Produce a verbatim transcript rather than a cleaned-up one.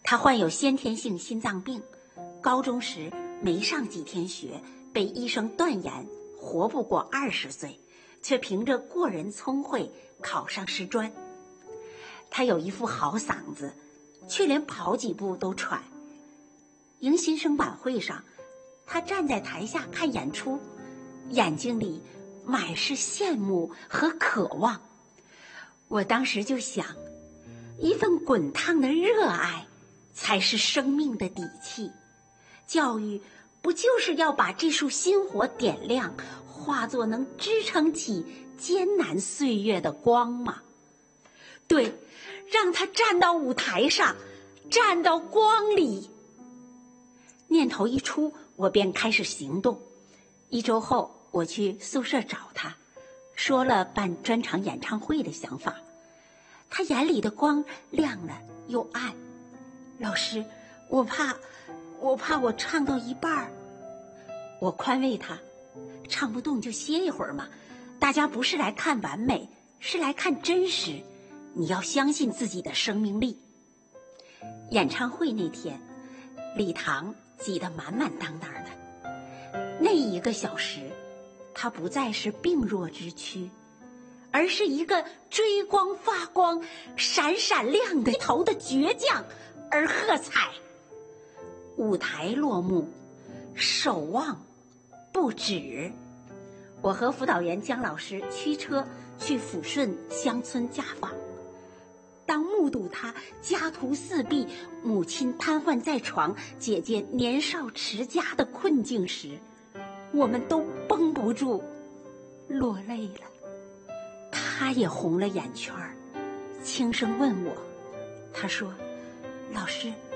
他患有先天性心脏病，高中时没上几天学，被医生断言活不过二十岁，却凭着过人聪慧考上师专。他有一副好嗓子，却连跑几步都喘。迎新生晚会上，他站在台下看演出，眼睛里满是羡慕和渴望。我当时就想，一份滚烫的热爱才是生命的底气。教育不就是要把这束心火点亮，化作能支撑起艰难岁月的光吗？对，让他站到舞台上，站到光里。念头一出，我便开始行动。一周后，我去宿舍找他，说了办专场演唱会的想法。他眼里的光亮了又暗。老师，我怕我怕我唱到一半儿。我宽慰他，唱不动就歇一会儿嘛，大家不是来看完美，是来看真实，你要相信自己的生命力。演唱会那天，礼堂挤得满满当当的。那一个小时，他不再是病弱之躯，而是一个追光发光、闪闪亮的头的倔强而喝彩。舞台落幕，守望不止。我和辅导员姜老师驱车去抚顺乡村家访。当目睹他家徒四壁，母亲瘫痪在床，姐姐年少持家的困境时，我们都绷不住落泪了。他也红了眼圈，轻声问我，他说：老师，